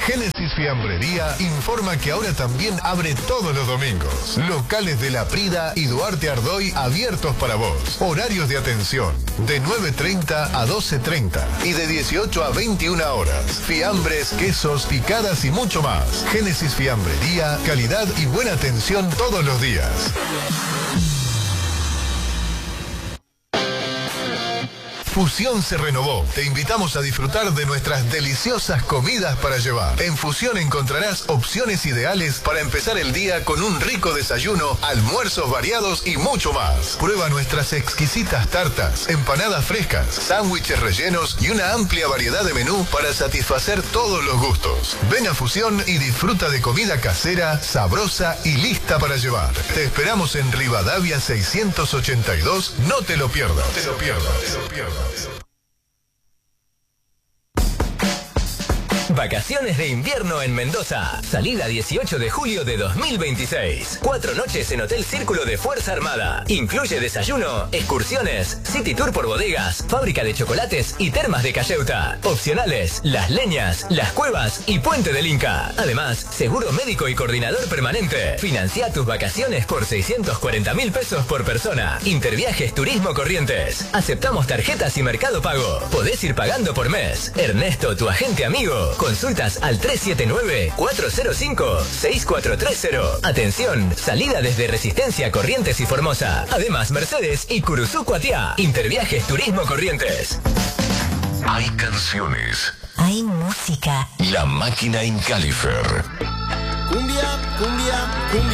Génesis Fiambrería informa que ahora también abre todos los domingos. Locales de La Prida y Duarte Ardoy abiertos para vos. Horarios de atención de 9:30 a 12:30 y de 18 a 21 horas. Fiambres, quesos, picadas y mucho más. Génesis Fiambrería, calidad y buena atención todos los días. Fusión se renovó. Te invitamos a disfrutar de nuestras deliciosas comidas para llevar. En Fusión encontrarás opciones ideales para empezar el día con un rico desayuno, almuerzos variados y mucho más. Prueba nuestras exquisitas tartas, empanadas frescas, sándwiches rellenos y una amplia variedad de menú para satisfacer todos los gustos. Ven a Fusión y disfruta de comida casera, sabrosa y lista para llevar. Te esperamos en Rivadavia 682. No te lo pierdas. No te lo pierdas. No te lo pierdas. Vacaciones de invierno en Mendoza. Salida 18 de julio de 2026. 4 noches en Hotel Círculo de Fuerza Armada. Incluye desayuno, excursiones, city tour por bodegas, fábrica de chocolates y termas de Cayeuta. Opcionales, Las Leñas, Las Cuevas y Puente del Inca. Además, seguro médico y coordinador permanente. Financia tus vacaciones por 640.000 pesos por persona. Interviajes Turismo Corrientes. Aceptamos tarjetas y Mercado Pago. Podés ir pagando por mes. Ernesto, tu agente amigo. Consultas al 379-405-6430. Atención, salida desde Resistencia, Corrientes y Formosa. Además, Mercedes y Curuzú Cuatiá. Interviajes Turismo Corrientes. Hay canciones. Hay música. La máquina en Califer. Cumbia, cumbia, cumbia.